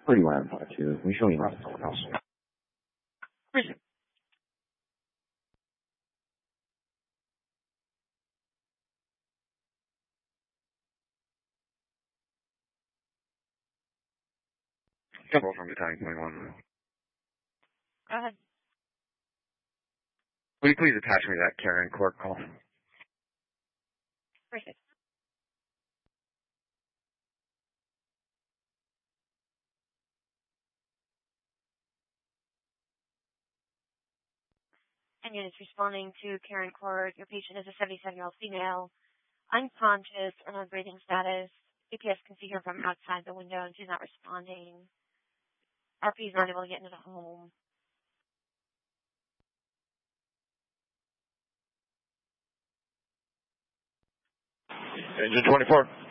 3152, we show you around the house. Appreciate it. Couple from Battalion 21. Go ahead. Will you please attach me to that Karen Court call? Appreciate it. And units responding to Karen Court. Your patient is a 77-year-old female, unconscious and on breathing status. APS can see her from outside the window and she's not responding. RP is not able to get into the home. Engine 24.